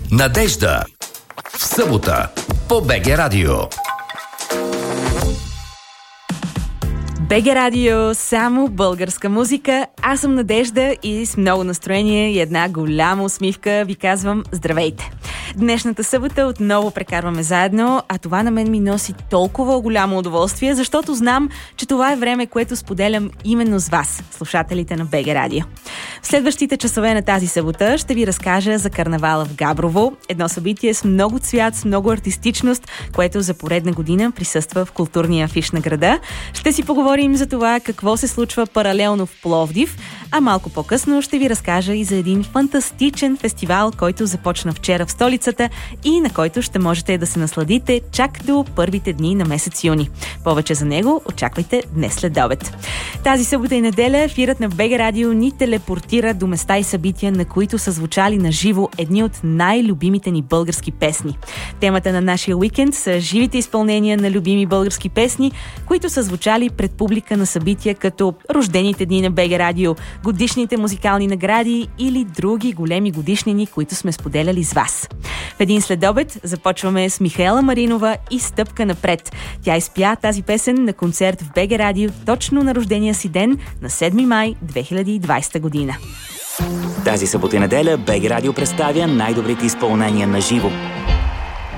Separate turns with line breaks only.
Надежда в събота по БГ Радио.
БГ Радио, само българска музика. Аз съм Надежда и с много настроение и една голяма усмивка ви казвам здравейте. Днешната събота отново прекарваме заедно, а това на мен ми носи толкова голямо удоволствие, защото знам, че това е време, което споделям именно с вас, слушателите на БГ Радио. В следващите часове на тази събота ще ви разкажа за карнавала в Габрово, едно събитие с много цвят, с много артистичност, което за поредна година присъства в културния афиш на града. Ще си поговорим за това какво се случва паралелно в Пловдив, а малко по-късно ще ви разкажа и за един фантастичен фестивал, който започна вчера в столицата и на който ще можете да се насладите чак до първите дни на месец юни. Повече за него очаквайте днес след обед. Тази събота и неделя ефирът на БГ Радио ни телепортира до места и събития, на които са звучали на живо едни от най-любимите ни български песни. Темата на нашия уикенд са живите изпълнения на любими български песни, които са звучали пред публика на събития като рождените дни на БГ Радио, годишните музикални награди или други големи годишнини, които сме споделяли с вас. В един следобед започваме с Михаела Маринова и Стъпка напред. Тя изпя тази песен на концерт в БГ Радио точно на рождения си ден на 7 май 2020 година.
Тази събота и неделя БГ Радио представя най-добрите изпълнения на живо.